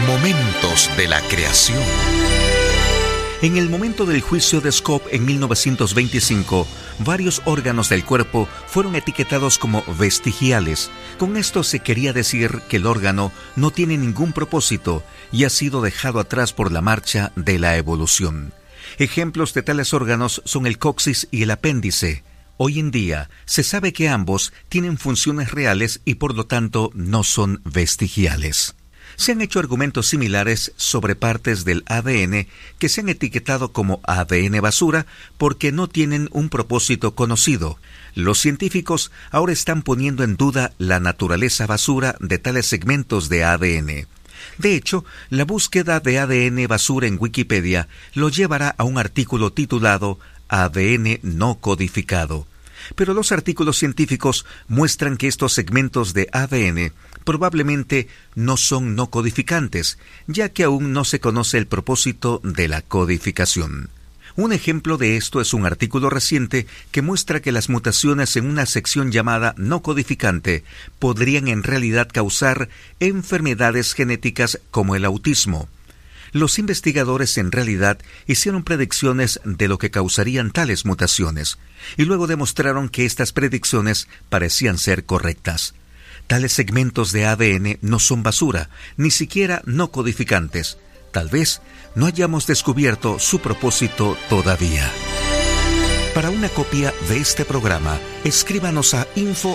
Momentos de la creación. En el momento del juicio de Scopes en 1925, varios órganos del cuerpo fueron etiquetados como vestigiales. Con esto se quería decir que el órgano no tiene ningún propósito y ha sido dejado atrás por la marcha de la evolución. Ejemplos de tales órganos son el coxis y el apéndice. Hoy en día se sabe que ambos tienen funciones reales y por lo tanto no son vestigiales. Se han hecho argumentos similares sobre partes del ADN que se han etiquetado como ADN basura porque no tienen un propósito conocido. Los científicos ahora están poniendo en duda la naturaleza basura de tales segmentos de ADN. De hecho, la búsqueda de ADN basura en Wikipedia lo llevará a un artículo titulado ADN no codificado. Pero los artículos científicos muestran que estos segmentos de ADN probablemente no son no codificantes, ya que aún no se conoce el propósito de la codificación. Un ejemplo de esto es un artículo reciente que muestra que las mutaciones en una sección llamada no codificante podrían en realidad causar enfermedades genéticas como el autismo. Los investigadores en realidad hicieron predicciones de lo que causarían tales mutaciones, y luego demostraron que estas predicciones parecían ser correctas. Tales segmentos de ADN no son basura, ni siquiera no codificantes. Tal vez no hayamos descubierto su propósito todavía. Para una copia de este programa, escríbanos a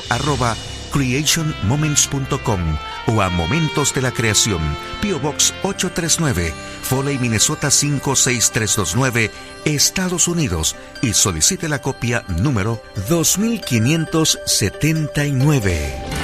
info@creationmoments.com o a Momentos de la Creación, P.O. Box 839, Foley, Minnesota 56329, Estados Unidos, y solicite la copia número 2579.